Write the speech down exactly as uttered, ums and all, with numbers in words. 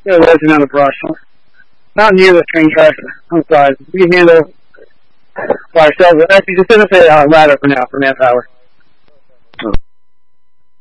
They're losing on the brush. Not near the train tracks. I'm sorry. We can handle by ourselves. Actually, just send us a uh, ladder for now, for manpower.